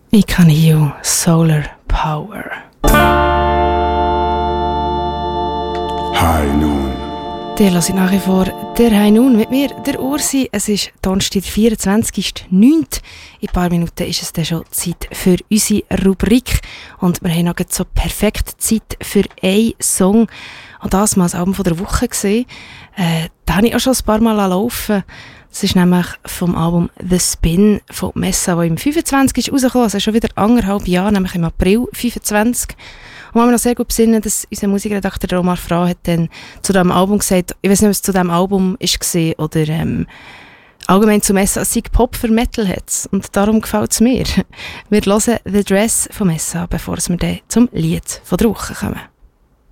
Icanio Solar Power. High Noon. Der lasse ich nach wie vor der High Noon mit mir, der Ursi. Es ist Donnerstag, der 24.09. In ein paar Minuten ist es dann schon Zeit für unsere Rubrik. Und wir haben noch so perfekt Zeit für einen Song. Und das mal das Album von der Woche gesehen. Da habe ich auch schon ein paar Mal laufen. Das ist nämlich vom Album The Spin von Messa, das im 25 ist rausgekommen, also schon wieder 1,5 Jahre, nämlich im April 25. Und man noch sehr gut besinnen, dass unser Musikredakteur Omar Fra hat dann zu diesem Album gesagt, ich weiß nicht, was zu diesem Album war oder allgemein zu Messa, es sei Pop für Metalheads. Und darum gefällt es mir. Wir hören The Dress von Messa, bevor wir dann zum Lied von der Woche kommen.